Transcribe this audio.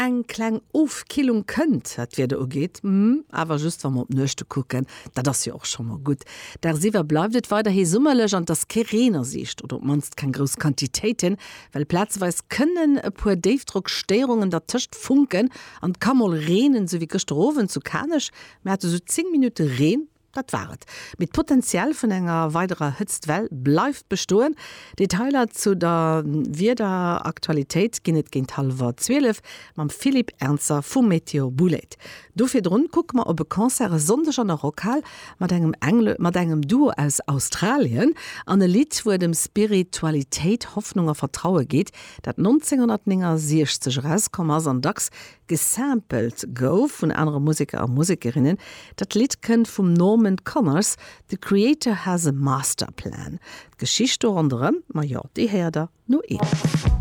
eng klein Aufkilung könnt, hat wie der geht, aber just wenn wir op Nöchte gucken, da das ja auch schon mal gut. Der Siewer bleibt weiter hier sommerlech an das Kerener sicht oder manst kein groß Quantitäten, weil platzweis können pur Davedrucksteungen der Tischcht funken an kann mal reden so wie gestroven zu kanisch, mir hatte so 10 Minuten reden. Dat waret. Mit Potenzial vun enger weiterer Hütztwell bleif bestoen. Detailer zu der wieder Aktualität ginnet ginint halber 12 mam Philipp Ernzer vum Meteo Bullet. Dofir run guck ma op e Konzert sondech an der Rockhall mat engem Duo aus Australien an e Lied, wo dem Spiritualität Hoffnunger Vertraue geht, dat 1960 rauskommmers an Dacks gesampelt gouf vun andere Musiker an Musikerinnen. Dat Lied kennt vum Norman Connors, The Creator has a Master Plan. Geschichte anderem, ma ja, die Herder no e.